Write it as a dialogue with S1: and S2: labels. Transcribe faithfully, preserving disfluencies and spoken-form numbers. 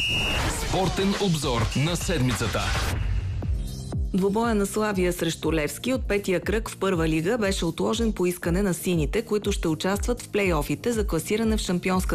S1: Спортен обзор на седмицата.
S2: Двубоя на Славия срещу Левски от петия кръг в първа лига беше отложен по искане на сините, които ще участват в плейофите за класиране в шампионската